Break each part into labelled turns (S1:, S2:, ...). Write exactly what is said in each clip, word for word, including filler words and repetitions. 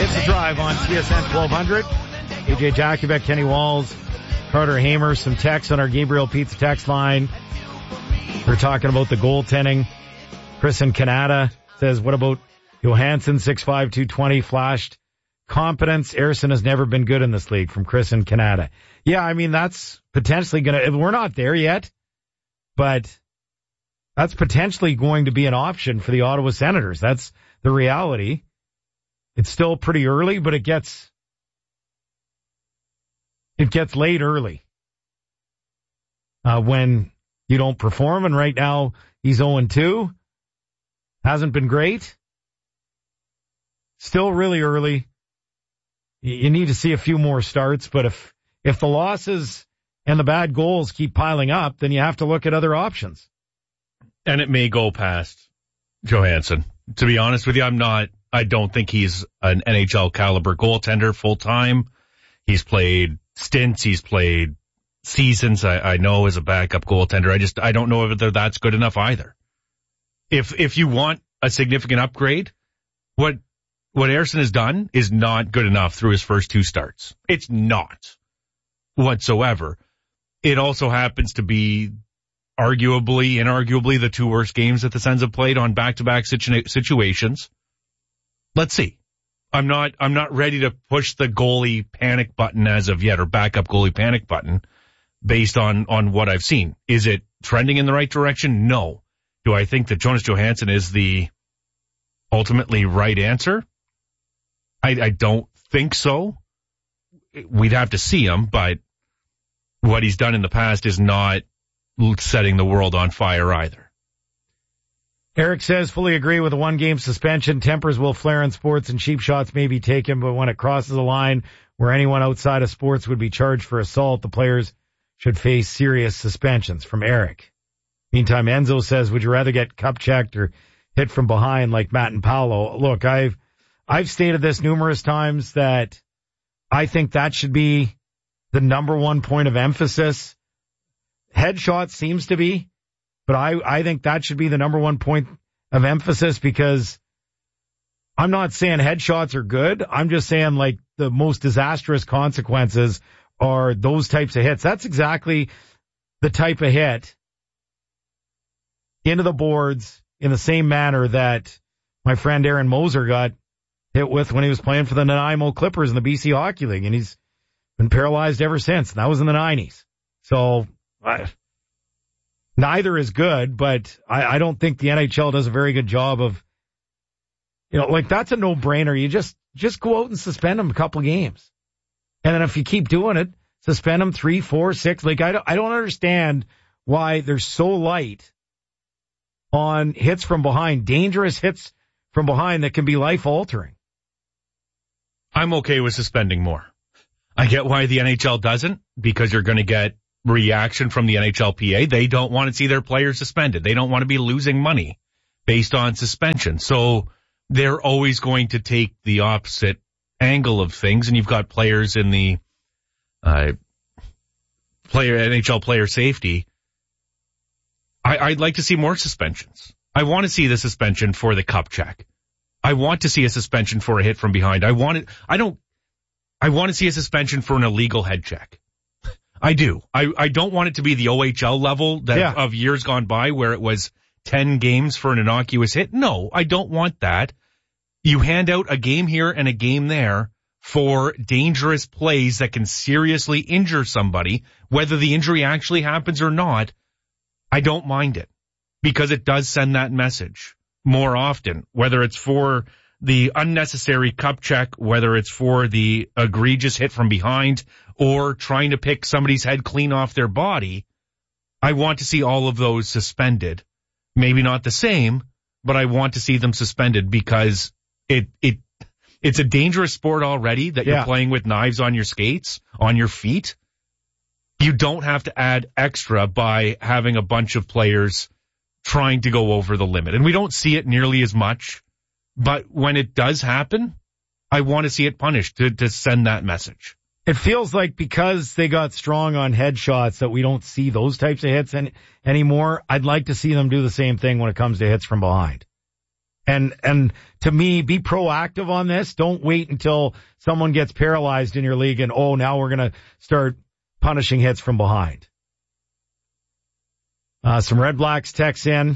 S1: It's the Drive on T S N twelve hundred. A J Jakubek, Kenny Walls, Carter Hamer, some text on our Gabriel Pizza text line. We're talking about the goaltending. Chris in Canada says, what about Johansson, six five, two twenty, flashed competence. Ersson has never been good in this league, from Chris in Canada. Yeah, I mean, that's potentially going to, we're not there yet, but that's potentially going to be an option for the Ottawa Senators. That's the reality. It's still pretty early, but it gets, it gets late early, uh, when you don't perform. And right now he's oh and two. Hasn't been great. Still really early. You need to see a few more starts, but if, if the losses and the bad goals keep piling up, then you have to look at other options.
S2: And it may go past Johansson. To be honest with you, I'm not, I don't think he's an N H L caliber goaltender full time. He's played stints. He's played seasons. I, I know as a backup goaltender. I just, I don't know whether that's good enough either. If, if you want a significant upgrade, what, what Ersson has done is not good enough through his first two starts. It's not whatsoever. It also happens to be arguably, inarguably, the two worst games that the Sens have played on back-to-back situ- situations. Let's see. I'm not, I'm not ready to push the goalie panic button as of yet, or backup goalie panic button, based on, on what I've seen. Is it trending in the right direction? No. Do I think that Jonas Johansson is the ultimately right answer? I, I don't think so. We'd have to see him, but what he's done in the past is not setting the world on fire either.
S1: Eric says, fully agree with a one-game suspension. Tempers will flare in sports and cheap shots may be taken, but when it crosses a line where anyone outside of sports would be charged for assault, the players should face serious suspensions. From Eric. Meantime, Enzo says, would you rather get cup checked or hit from behind like Matt and Paolo? Look, I've I've stated this numerous times that I think that should be the number one point of emphasis. Headshot seems to be, but I, I think that should be the number one point of emphasis, because I'm not saying headshots are good. I'm just saying, like, the most disastrous consequences are those types of hits. That's exactly the type of hit into the boards in the same manner that my friend Aaron Moser got hit with when he was playing for the Nanaimo Clippers in the B C Hockey League, and he's been paralyzed ever since. And that was in the nineties. So I, neither is good, but I, I don't think the N H L does a very good job of, you know, like, that's a no-brainer. You just just go out and suspend them a couple of games, and then if you keep doing it, suspend them three, four, six. Like, I don't, I don't understand why they're so light on hits from behind, dangerous hits from behind that can be life-altering.
S2: I'm okay with suspending more. I get why the N H L doesn't, because you're going to get reaction from the N H L P A. They don't want to see their players suspended. They don't want to be losing money based on suspension. So they're always going to take the opposite angle of things. And you've got players in the uh, player N H L player safety. I, I'd like to see more suspensions. I want to see the suspension for the cup check. I want to see a suspension for a hit from behind. I want it. I don't. I want to see a suspension for an illegal head check. I do. I, I don't want it to be the O H L level that yeah. of years gone by where it was ten games for an innocuous hit. No, I don't want that. You hand out a game here and a game there for dangerous plays that can seriously injure somebody, whether the injury actually happens or not. I don't mind it, because it does send that message more often, whether it's for the unnecessary cup check, whether it's for the egregious hit from behind, or trying to pick somebody's head clean off their body. I want to see all of those suspended. Maybe not the same, but I want to see them suspended, because it, it, it's a dangerous sport already that
S1: yeah.
S2: you're playing with knives on your skates, on your feet. You don't have to add extra by having a bunch of players trying to go over the limit. And we don't see it nearly as much, but when it does happen, I want to see it punished to, to send that message.
S1: It feels like because they got strong on headshots that we don't see those types of hits any, anymore. I'd like to see them do the same thing when it comes to hits from behind. And, and to me, be proactive on this. Don't wait until someone gets paralyzed in your league and, oh, now we're going to start punishing hits from behind. Uh, some Red Blacks text in.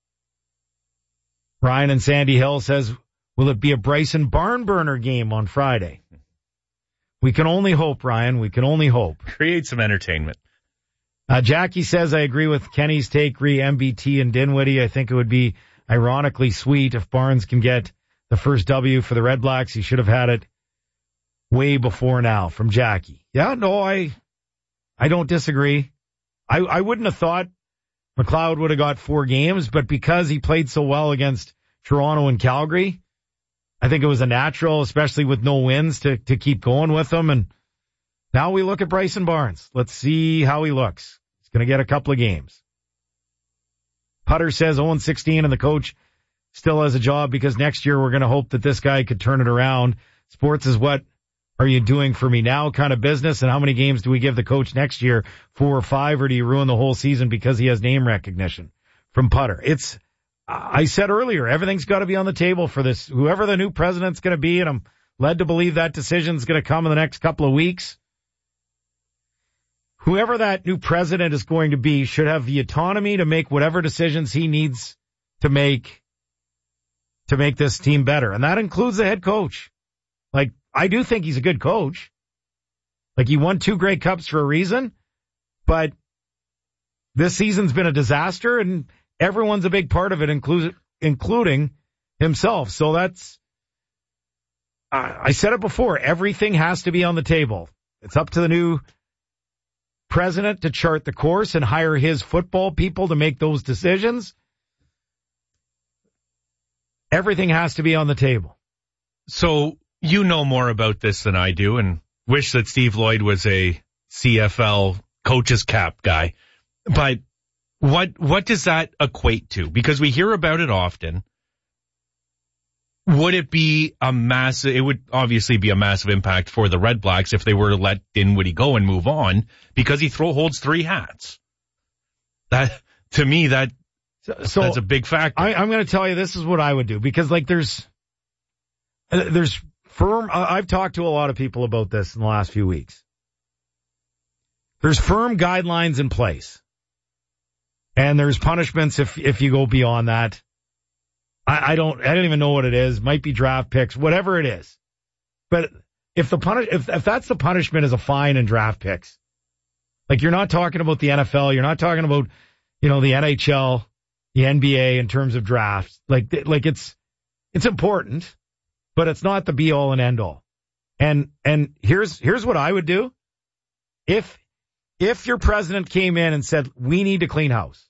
S1: Ryan in Sandy Hill says, will it be a Bryson Barnburner game on Friday? We can only hope, Ryan. We can only hope.
S2: Create some entertainment.
S1: Uh, Jackie says, I agree with Kenny's take, re M B T and Dinwiddie. I think it would be ironically sweet if Barnes can get the first W for the Red Blacks. He should have had it way before now, from Jackie. Yeah, no, I, I don't disagree. I, I wouldn't have thought McLeod would have got four games, but because he played so well against Toronto and Calgary, I think it was a natural, especially with no wins, to, to keep going with them. And now we look at Bryson Barnes. Let's see how he looks. He's going to get a couple of games. Putter says oh and sixteen and the coach still has a job because next year we're going to hope that this guy could turn it around. Sports is what are you doing for me now kind of business, and how many games do we give the coach next year, four or five, or do you ruin the whole season because he has name recognition? From Putter. It's, I said earlier, everything's got to be on the table for this. Whoever the new president's going to be, and I'm led to believe that decision's going to come in the next couple of weeks. Whoever that new president is going to be should have the autonomy to make whatever decisions he needs to make to make this team better. And that includes the head coach. Like, I do think he's a good coach. Like, he won two Grey Cups for a reason, but this season's been a disaster, and everyone's a big part of it, inclu- including himself. So that's, uh, I said it before, everything has to be on the table. It's up to the new president to chart the course and hire his football people to make those decisions. Everything has to be on the table.
S2: So you know more about this than I do, and wish that Steve Lloyd was a C F L coach's cap guy. But what what does that equate to? Because we hear about it often. Would it be a massive, it would obviously be a massive impact for the Red Blacks if they were to let Dinwiddie go and move on, because he throw holds three hats. That, to me, that, so, that's a big factor.
S1: I, I'm going to tell you, this is what I would do, because like there's, there's firm, I've talked to a lot of people about this in the last few weeks. There's firm guidelines in place, and there's punishments if, if you go beyond that. I, I don't, I don't even know what it is. Might be draft picks, whatever it is. But if the punish, if, if that's the punishment is a fine and draft picks, like you're not talking about the N F L, you're not talking about, you know, the N H L, the N B A in terms of drafts. Like, like it's, it's important, but it's not the be all and end all. And, and here's, here's what I would do. If, if your president came in and said, we need to clean house.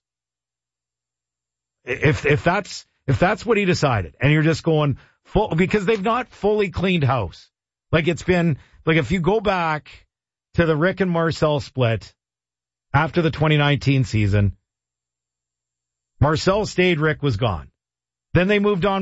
S1: If, if that's, If that's what he decided, and you're just going full, because they've not fully cleaned house. Like it's been, like if you go back to the Rick and Marcel split after the twenty nineteen season, Marcel stayed, Rick was gone. Then they moved on